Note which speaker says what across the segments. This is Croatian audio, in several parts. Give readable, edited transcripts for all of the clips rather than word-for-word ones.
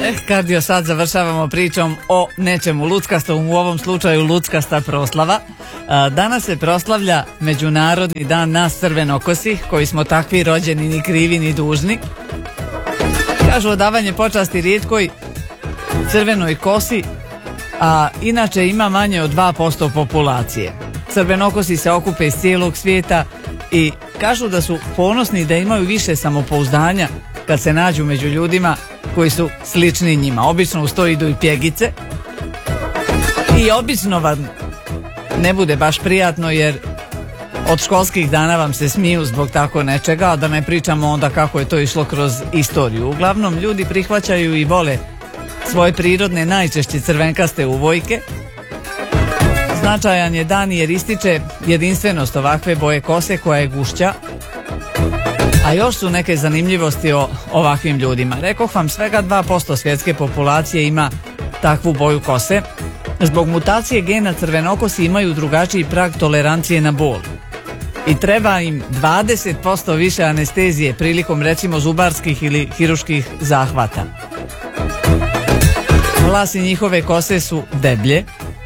Speaker 1: Kardio, sad završavamo pričom o nečemu luckastom, u ovom slučaju luckasta proslava. Danas se proslavlja Međunarodni dan nas crvenokosih, koji smo takvi rođeni, ni krivi ni dužni. Kažu odavanje počasti rijetkoj crvenoj kosi, a inače ima manje od 2% populacije. Crvenokosi se okupe iz cijelog svijeta i kažu da su ponosni da imaju više samopouzdanja kad se nađu među ljudima koji su slični njima. Obično uz to idu i pjegice i obično vam ne bude baš prijatno jer od školskih dana vam se smiju zbog tako nečega, a da ne pričamo onda kako je to išlo kroz istoriju. Uglavnom ljudi prihvaćaju i vole svoje prirodne, najčešće crvenkaste uvojke. Značajan je dan jer ističe jedinstvenost ovakve boje kose koja je gušća. A još su neke zanimljivosti o ovakvim ljudima. Rekoh vam, svega 2% svjetske populacije ima takvu boju kose. Zbog mutacije gena crvenokosi imaju drugačiji prag tolerancije na bol. I treba im 20% više anestezije prilikom recimo zubarskih ili hiruških zahvata. Vlasi njihove kose su deblje,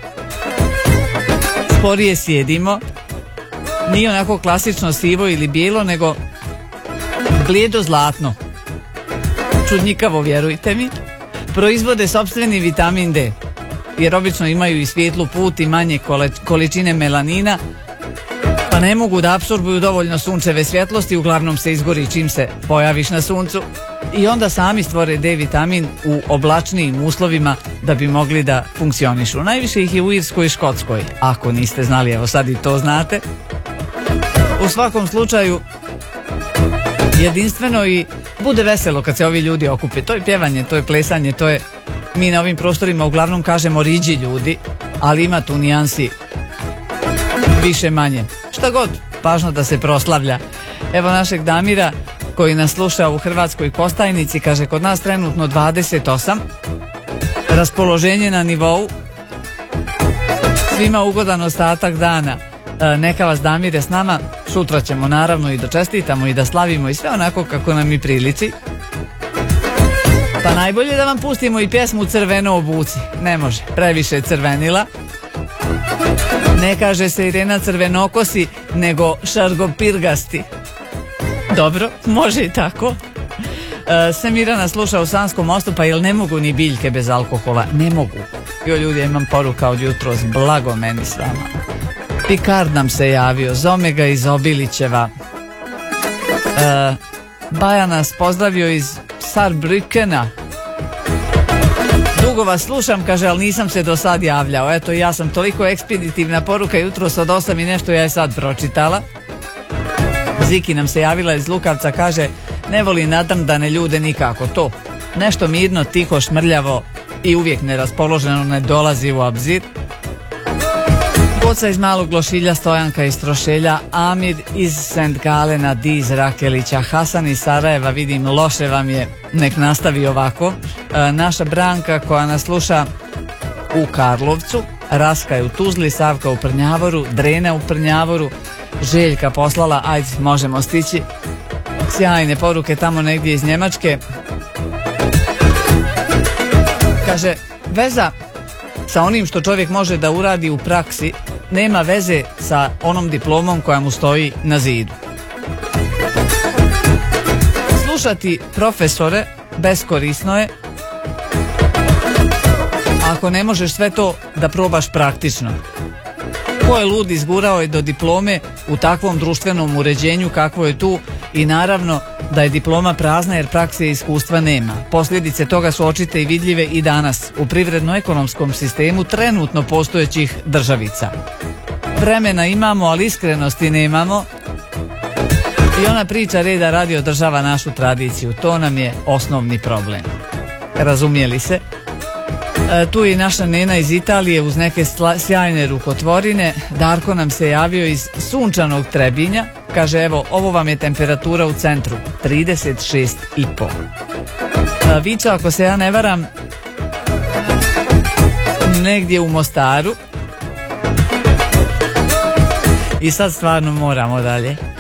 Speaker 1: sporije sjedimo, nije onako klasično sivo ili bijelo, nego blijedo zlatno. Čudnjikavo, vjerujte mi. Proizvode sopstveni vitamin D, jer obično imaju i svijetlu put i manje količine melanina, pa ne mogu da apsorbuju dovoljno sunčeve svjetlosti, uglavnom se izgori čim se pojaviš na suncu i onda sami stvore D vitamin u oblačnijim uslovima da bi mogli da funkcionišu. Najviše ih je u Irskoj i Škotskoj, ako niste znali, evo sad i to znate. U svakom slučaju jedinstveno i bude veselo kad se ovi ljudi okupe. To je pjevanje, to je plesanje, to je, mi na ovim prostorima uglavnom kažemo riđi ljudi, ali ima tu nijansi više manje. Šta god, važno da se proslavlja. Evo našeg Damira koji nas sluša u Hrvatskoj Kostajnici, kaže kod nas trenutno 28, raspoloženje na nivou, svima ugodan ostatak dana. Neka vas Damire s nama, sutra ćemo naravno i da čestitamo i da slavimo i sve onako kako nam i priliči. Pa najbolje da vam pustimo i pjesmu Crveno obuci. Ne može, previše je crvenila. Ne kaže se Irena Crvenokosi, nego Šargopirgasti. Dobro, može i tako. Semira nas sluša u Sanskom mostu, pa jel ne mogu ni biljke bez alkohola? Ne mogu. Jo ljudi, ja imam poruka od jutros, blago meni s vama. Pikard nam se javio, Zomega iz Obilićeva. Baja nas pozdravio iz Saarbrückena. Dugo vas slušam, kaže, ali nisam se do sad javljao. Eto, ja sam toliko ekspeditivna poruka jutros od 8 i nešto, ja je sad pročitala. Ziki nam se javila iz Lukavca, kaže, ne voli nadamdane ljude nikako, to. Nešto mirno, tiho, šmrljavo i uvijek neraspoloženo ne dolazi u obzir. Boca iz Malog Lošilja, Stojanka iz Trošelja, Amir iz St. Galena, Diz Rakelića, Hasan iz Sarajeva, vidim loše vam je, nek nastavi ovako. Naša Branka koja nas sluša u Karlovcu, Raska je u Tuzli, Savka u Prnjavoru, Drena u Prnjavoru, Željka poslala, ajde možemo stići. Sjajne poruke tamo negdje iz Njemačke. Kaže, veza sa onim što čovjek može da uradi u praksi nema veze sa onom diplomom koja mu stoji na zidu. Slušati profesore beskorisno je ako ne možeš sve to da probaš praktično. Ko je lud izgurao je do diplome u takvom društvenom uređenju kakvo je tu i naravno da je diploma prazna jer prakse i iskustva nema. Posljedice toga su očite i vidljive i danas u privredno-ekonomskom sistemu trenutno postojećih državica. Vremena imamo, ali iskrenosti nemamo i ona priča reda radi održava našu tradiciju. To nam je osnovni problem. Razumijeli se? Tu je i naša Nena iz Italije uz neke sjajne rukotvorine. Darko nam se javio iz sunčanog Trebinja. Kaže, evo, ovo vam je temperatura u centru, 36,5. Vića, ako se ja ne varam, negdje u Mostaru. I sad stvarno moramo dalje.